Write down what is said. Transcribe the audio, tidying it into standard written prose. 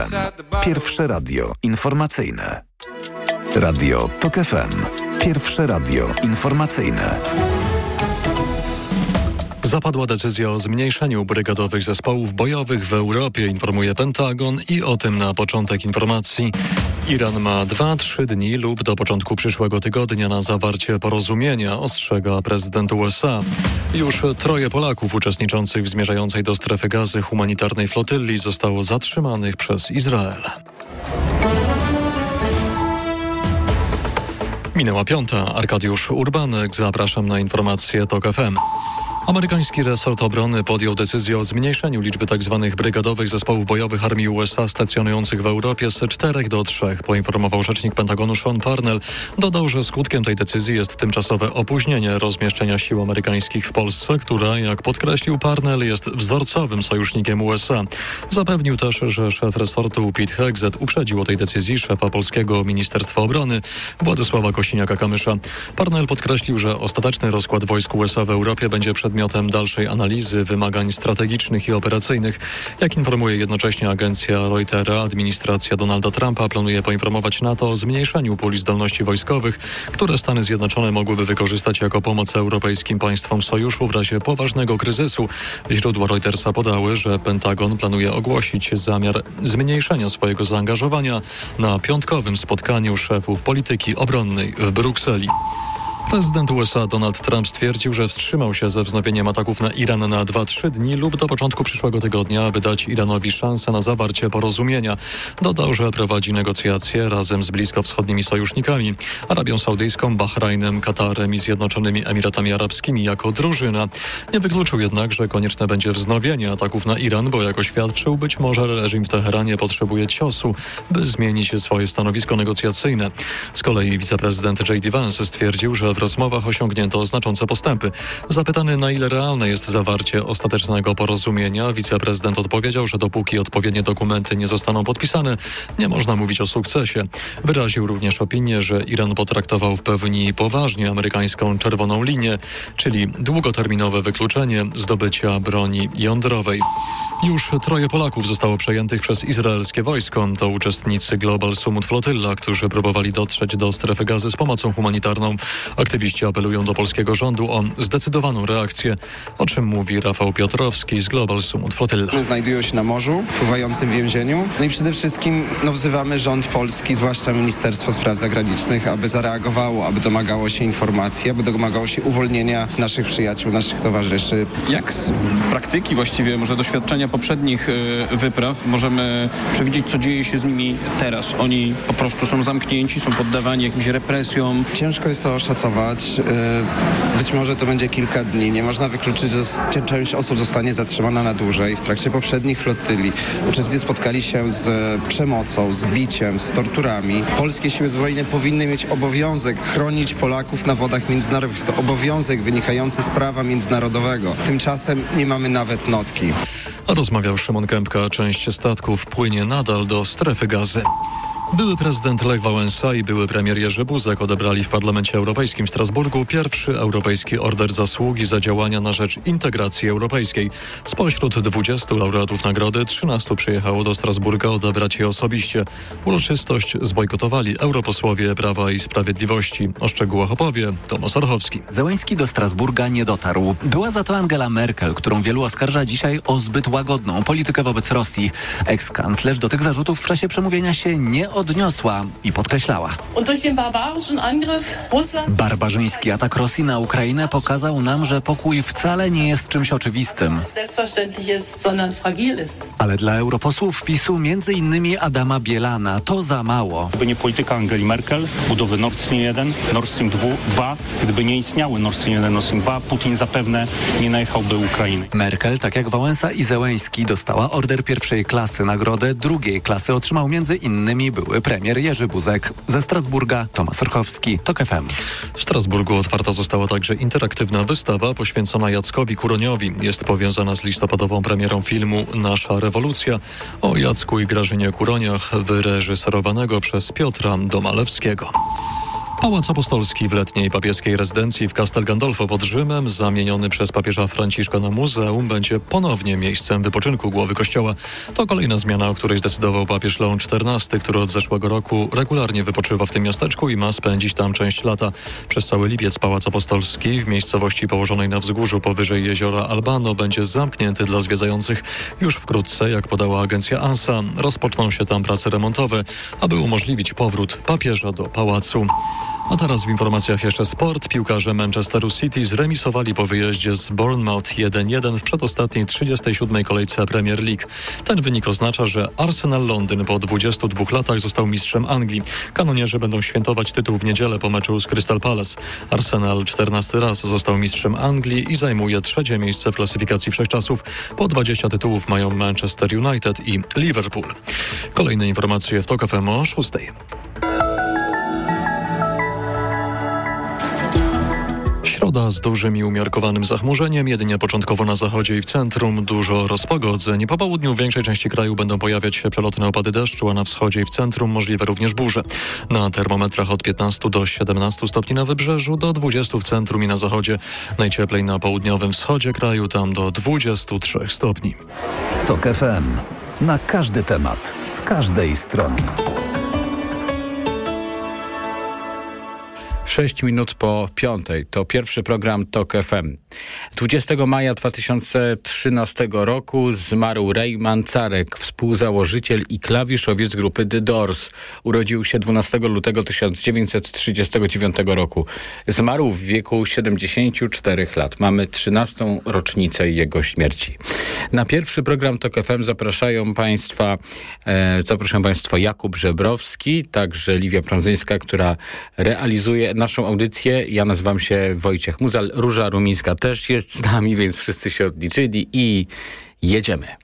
Pierwsze radio informacyjne. Radio TOK FM. Pierwsze radio informacyjne. Zapadła decyzja o zmniejszeniu brygadowych zespołów bojowych w Europie, informuje Pentagon, i o tym na początek informacji. Iran ma 2-3 dni lub do początku przyszłego tygodnia na zawarcie porozumienia, ostrzega prezydent USA. Już 3 Polaków uczestniczących w zmierzającej do strefy gazy humanitarnej flotylli zostało zatrzymanych przez Izrael. Minęła 5. Arkadiusz Urbanek. Zapraszam na informacje TOK FM. Amerykański resort obrony podjął decyzję o zmniejszeniu liczby tzw. brygadowych zespołów bojowych armii USA stacjonujących w Europie z 4 do 3, poinformował rzecznik Pentagonu Sean Parnell. Dodał, że skutkiem tej decyzji jest tymczasowe opóźnienie rozmieszczenia sił amerykańskich w Polsce, która, jak podkreślił Parnell, jest wzorcowym sojusznikiem USA. Zapewnił też, że szef resortu Pete Hegseth uprzedził o tej decyzji szefa polskiego Ministerstwa Obrony Władysława Kosiniaka-Kamysza. Parnell podkreślił, że ostateczny rozkład wojsk USA w Europie będzie przedmiotem dalszej analizy wymagań strategicznych i operacyjnych. Jak informuje jednocześnie agencja Reutera, administracja Donalda Trumpa planuje poinformować NATO o zmniejszeniu puli zdolności wojskowych, które Stany Zjednoczone mogłyby wykorzystać jako pomoc europejskim państwom sojuszu w razie poważnego kryzysu. Źródła Reutersa podały, że Pentagon planuje ogłosić zamiar zmniejszenia swojego zaangażowania na piątkowym spotkaniu szefów polityki obronnej w Brukseli. Prezydent USA Donald Trump stwierdził, że wstrzymał się ze wznowieniem ataków na Iran na 2-3 dni lub do początku przyszłego tygodnia, aby dać Iranowi szansę na zawarcie porozumienia. Dodał, że prowadzi negocjacje razem z bliskowschodnimi sojusznikami, Arabią Saudyjską, Bahrajnem, Katarem i Zjednoczonymi Emiratami Arabskimi jako drużyna. Nie wykluczył jednak, że konieczne będzie wznowienie ataków na Iran, bo jak oświadczył, być może reżim w Teheranie potrzebuje ciosu, by zmienić swoje stanowisko negocjacyjne. Z kolei wiceprezydent J.D. Vance stwierdził, że w rozmowach osiągnięto znaczące postępy. Zapytany, na ile realne jest zawarcie ostatecznego porozumienia, wiceprezydent odpowiedział, że dopóki odpowiednie dokumenty nie zostaną podpisane, nie można mówić o sukcesie. Wyraził również opinię, że Iran potraktował w pełni poważnie amerykańską czerwoną linię, czyli długoterminowe wykluczenie zdobycia broni jądrowej. Już 3 Polaków zostało przejętych przez izraelskie wojsko. To uczestnicy Global Summit Flotilla, którzy próbowali dotrzeć do strefy gazy z pomocą humanitarną. Aktywiści apelują do polskiego rządu o zdecydowaną reakcję, o czym mówi Rafał Piotrowski z Global Summit Flotilla. Znajdują się na morzu, w pływającym więzieniu. No i przede wszystkim wzywamy rząd polski, zwłaszcza Ministerstwo Spraw Zagranicznych, aby zareagowało, aby domagało się informacji, aby domagało się uwolnienia naszych przyjaciół, naszych towarzyszy. Jak z praktyki, właściwie może doświadczenia poprzednich wypraw, możemy przewidzieć, co dzieje się z nimi teraz? Oni po prostu są zamknięci, są poddawani jakimś represjom. Ciężko jest to oszacować. Być może to będzie kilka dni. Nie można wykluczyć, że część osób zostanie zatrzymana na dłużej. W trakcie poprzednich flotyli uczestnicy spotkali się z przemocą, z biciem, z torturami. Polskie siły zbrojne powinny mieć obowiązek chronić Polaków na wodach międzynarodowych. Jest to obowiązek wynikający z prawa międzynarodowego. Tymczasem nie mamy nawet notki. Rozmawiał Szymon Kępka. Część statków płynie nadal do strefy gazy. Były prezydent Lech Wałęsa i były premier Jerzy Buzek odebrali w Parlamencie Europejskim w Strasburgu pierwszy Europejski Order Zasługi za działania na rzecz integracji europejskiej. Spośród 20 laureatów nagrody 13 przyjechało do Strasburga odebrać je osobiście. Uroczystość zbojkotowali europosłowie Prawa i Sprawiedliwości. O szczegółach opowie Tomasz Orchowski. Zełenski do Strasburga nie dotarł. Była za to Angela Merkel, którą wielu oskarża dzisiaj o zbyt łagodną politykę wobec Rosji. Eks-kanclerz do tych zarzutów w czasie przemówienia się nie odniosła i podkreślała. Barbarzyński atak Rosji na Ukrainę pokazał nam, że pokój wcale nie jest czymś oczywistym. Ale dla europosłów PiS-u, między innymi Adama Bielana, to za mało. Gdyby nie polityka Angeli Merkel, budowy Nord Stream 1, Nord Stream 2, gdyby nie istniały Nord Stream 1, Nord Stream 2, Putin zapewne nie najechałby Ukrainy. Merkel, tak jak Wałęsa i Zełenski, dostała order pierwszej klasy. Nagrodę drugiej klasy otrzymał między innymi były premier Jerzy Buzek. Ze Strasburga Tomasz Orchowski, TOK FM. W Strasburgu otwarta została także interaktywna wystawa poświęcona Jackowi Kuroniowi. Jest powiązana z listopadową premierą filmu Nasza rewolucja o Jacku i Grażynie Kuroniach, wyreżyserowanego przez Piotra Domalewskiego. Pałac Apostolski w letniej papieskiej rezydencji w Castel Gandolfo pod Rzymem, zamieniony przez papieża Franciszka na muzeum, będzie ponownie miejscem wypoczynku głowy Kościoła. To kolejna zmiana, o której zdecydował papież Leon XIV, który od zeszłego roku regularnie wypoczywa w tym miasteczku i ma spędzić tam część lata. Przez cały lipiec Pałac Apostolski w miejscowości położonej na wzgórzu powyżej jeziora Albano będzie zamknięty dla zwiedzających. Już wkrótce, jak podała agencja ANSA, rozpoczną się tam prace remontowe, aby umożliwić powrót papieża do pałacu. A teraz w informacjach jeszcze sport. Piłkarze Manchesteru City zremisowali po wyjeździe z Bournemouth 1-1 w przedostatniej 37. kolejce Premier League. Ten wynik oznacza, że Arsenal Londyn po 22 latach został mistrzem Anglii. Kanonierzy będą świętować tytuł w niedzielę po meczu z Crystal Palace. Arsenal 14 raz został mistrzem Anglii i zajmuje 3. miejsce w klasyfikacji wszechczasów. Po 20 tytułów mają Manchester United i Liverpool. Kolejne informacje w TOK FM o 6. Środa z dużym i umiarkowanym zachmurzeniem, jedynie początkowo na zachodzie i w centrum dużo rozpogodzeń. Po południu w większej części kraju będą pojawiać się przelotne opady deszczu, a na wschodzie i w centrum możliwe również burze. Na termometrach od 15 do 17 stopni na wybrzeżu, do 20 w centrum i na zachodzie. Najcieplej na południowym wschodzie kraju, tam do 23 stopni. TOK FM. Na każdy temat, z każdej strony. 6 minut po 5. To pierwszy program TOK FM. 20 maja 2013 roku zmarł Ray Manzarek, współzałożyciel i klawiszowiec grupy The Doors. Urodził się 12 lutego 1939 roku. Zmarł w wieku 74 lat. Mamy 13. rocznicę jego śmierci. Na pierwszy program TOK FM zapraszają Państwa Jakub Żebrowski, także Liwia Prądzyńska, która realizuje naszą audycję. Ja nazywam się Wojciech Muzal. Róża Rumińska też jest z nami, więc wszyscy się odliczyli i jedziemy.